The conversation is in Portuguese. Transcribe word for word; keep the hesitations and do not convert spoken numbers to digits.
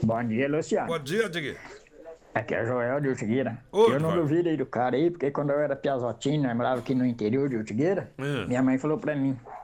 Bom dia, Luciano. Bom dia, Diguinho. Aqui é Joel de Utigueira. Ô, Eu não Joel. duvido aí do cara aí, porque quando eu era piazotinho, nós morava aqui no interior de Utigueira, Hum. minha mãe falou pra mim,